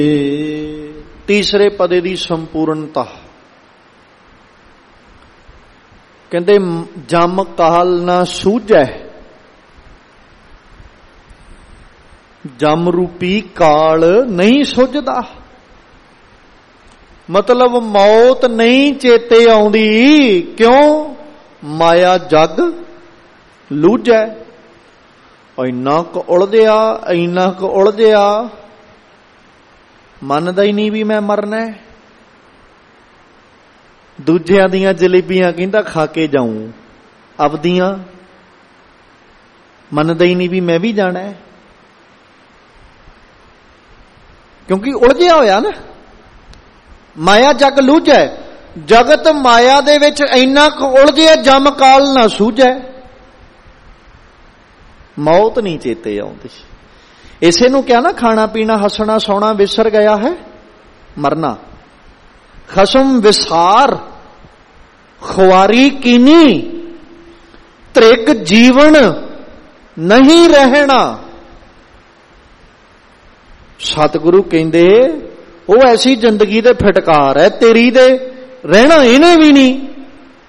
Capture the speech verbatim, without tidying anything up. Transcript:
तीसरे पदे दी संपूर्णता कहते जम काल ना सूझै, जम रूपी काल नहीं सुझदा। मतलब मौत नहीं चेते आउंदी, क्यों? माया जग लूझै। इन्ना क उलझिया इन्ना क उलझिया मनदा ही नहीं भी मैं मरना है। दूजिया दियां जलेबियां कहंदा खा के जाऊं, अपदियां मनदा ही नहीं भी मैं भी जाना है, क्योंकि उलझिया होया ना। माया जग लूझै, जगत माया दे विच इन्ना क उलझिया जम काल ना सूझै, मौत नहीं चेते आउंदी। इसे नूं क्या ना खाना पीना हसना सौना विसर गया है मरना। खसम विसार खुआरी कीनी, त्रिक जीवन नहीं रहना। सतगुरु कहंदे वो ऐसी जिंदगी दे फटकार है तेरी दे रहना इन्हें भी नहीं।